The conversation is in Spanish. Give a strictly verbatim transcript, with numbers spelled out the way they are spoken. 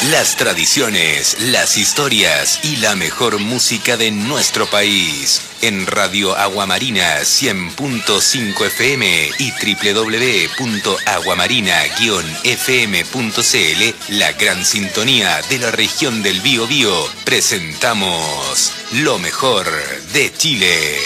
Las tradiciones, las historias y la mejor música de nuestro país. En Radio Aguamarina cien punto cinco F M y doble u doble u doble u punto aguamarina guion f m punto c l, la gran sintonía de la región del Bío Bío, presentamos lo mejor de Chile.